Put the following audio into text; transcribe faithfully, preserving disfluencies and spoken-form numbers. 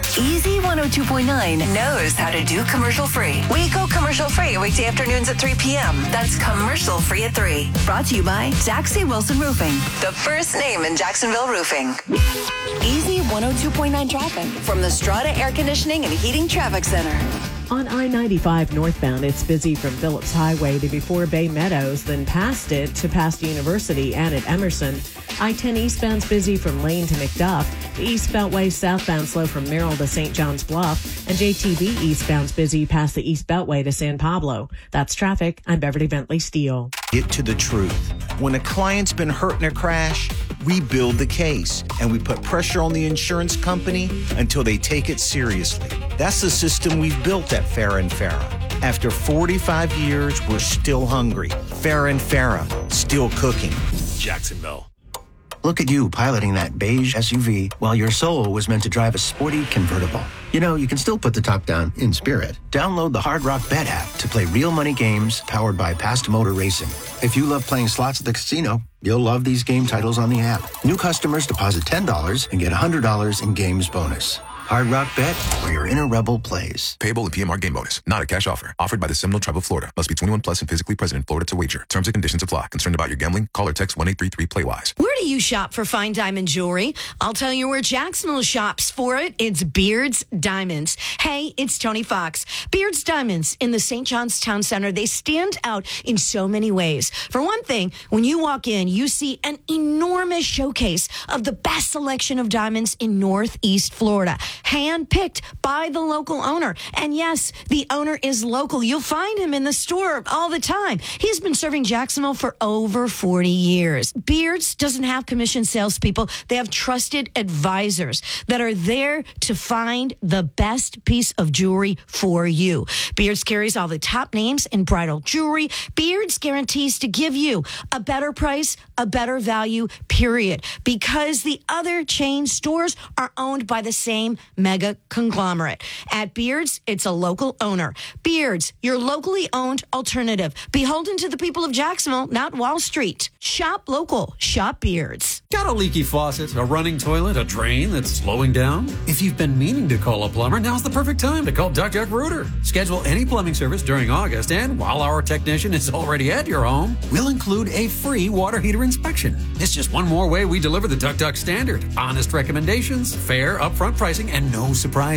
Easy one oh two point nine knows how to do commercial free. We go commercial free weekday afternoons at three p.m. That's commercial free at three. Brought to you by Jaxie Wilson Roofing, the first name in Jacksonville roofing. Easy one oh two point nine traffic from the Strata Air Conditioning and Heating Traffic Center. On I ninety-five northbound, it's busy from Phillips Highway to before Bay Meadows, then past it to past University and at Emerson. I ten eastbound's busy from Lane to McDuff. The East Beltway southbound slow from Merrill to Saint John's Bluff. And J T B eastbound's busy past the East Beltway to San Pablo. That's traffic. I'm Beverly Bentley Steele. Get to the truth. When a client's been hurt in a crash, we build the case and we put pressure on the insurance company until they take it seriously. That's the system we've built at Farah and Farah. After forty-five years, we're still hungry. Farah and Farah, still cooking. Jacksonville. Look at you piloting that beige S U V while your soul was meant to drive a sporty convertible. You know, you can still put the top down in spirit. Download the Hard Rock Bet app to play real money games powered by Past Motor Racing. If you love playing slots at the casino, you'll love these game titles on the app. New customers deposit ten dollars and get one hundred dollars in games bonus. Hard Rock Bet, where your inner rebel plays. Payable in P M R game bonus. Not a cash offer. Offered by the Seminole Tribe of Florida. Must be twenty-one plus and physically present in Florida to wager. Terms and conditions apply. Concerned about your gambling? Call or text one eight three three play wise. Where do you shop for fine diamond jewelry? I'll tell you where Jacksonville shops for it. It's Beard's Diamonds. Hey, it's Tony Fox. Beard's Diamonds in the Saint John's Town Center. They stand out in so many ways. For one thing, when you walk in, you see an enormous showcase of the best selection of diamonds in Northeast Florida. Hand-picked by the local owner. And yes, the owner is local. You'll find him in the store all the time. He's been serving Jacksonville for over forty years. Beards doesn't have commissioned salespeople. They have trusted advisors that are there to find the best piece of jewelry for you. Beards carries all the top names in bridal jewelry. Beards guarantees to give you a better price, a better value, period. Because the other chain stores are owned by the same mega conglomerate. At Beards, it's a local owner. Beards, your locally owned alternative. Beholden to the people of Jacksonville, not Wall Street. Shop local. Shop Beards. Got a leaky faucet, a running toilet, a drain that's slowing down? If you've been meaning to call a plumber, now's the perfect time to call Duck Duck Rooter. Schedule any plumbing service during August, and while our technician is already at your home, we'll include a free water heater inspection. It's just one more way we deliver the Duck Duck standard. Honest recommendations, fair upfront pricing, and no surprise